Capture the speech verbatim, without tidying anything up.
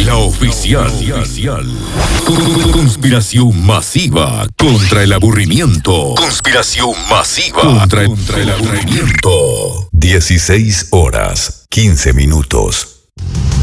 La oficial. Conspiración masiva contra el aburrimiento. Conspiración masiva contra, contra el aburrimiento. dieciséis horas, quince minutos.